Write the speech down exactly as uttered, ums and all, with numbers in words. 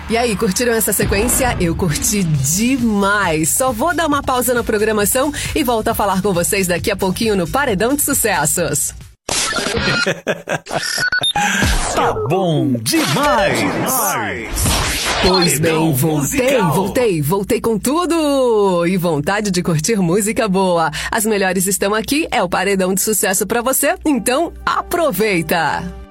E aí, curtiram essa sequência? Eu curti demais. Só vou dar uma pausa na programação e volto a falar com vocês daqui a pouquinho no Paredão de Sucessos. Tá bom demais! demais. Pois bem, voltei, voltei, voltei com tudo! E vontade de curtir música boa. As melhores estão aqui, é o Paredão de Sucesso pra você, então aproveita!